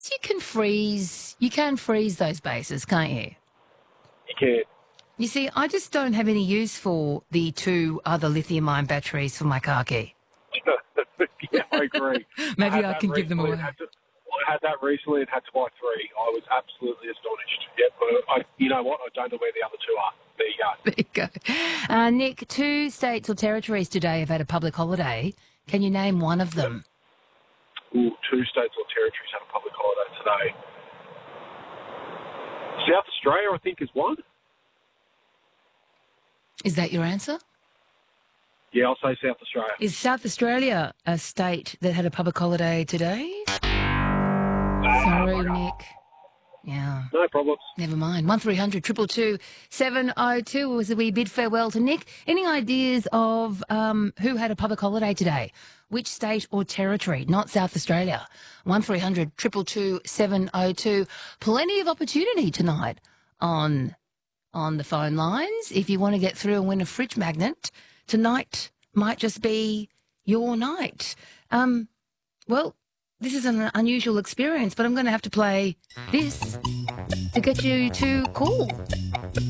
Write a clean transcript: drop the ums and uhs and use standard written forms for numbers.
You can freeze those bases, can't you? You can. You see, I just don't have any use for the 2 other lithium-ion batteries for my car key. Yeah, I agree. Maybe I can give them away. I had that recently and had to buy 3. I was absolutely astonished. Yeah, but you know what? I don't know where the other 2 are. There you go. There you go. Nick, 2 states or territories today have had a public holiday. Can you name one of them? Ooh, 2 states or territories had a public holiday today. South Australia, I think, is one. Is that your answer? Yeah, I'll say South Australia. Is South Australia a state that had a public holiday today? Sorry, Nick. Yeah. No problems. Never mind. 1300 222 702 was a wee bid farewell to Nick. Any ideas of who had a public holiday today? Which state or territory? Not South Australia. 1300 222 702. Plenty of opportunity tonight on the phone lines. If you want to get through and win a fridge magnet, tonight might just be your night. Well, this is an unusual experience, but I'm going to have to play this to get you to call.